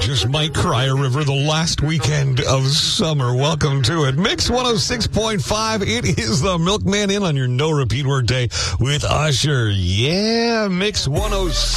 just might cry a river the last weekend of summer. Welcome to it. Mix 106.5. It is the Milkman in on your no repeat work day with Usher. Yeah, Mix 106.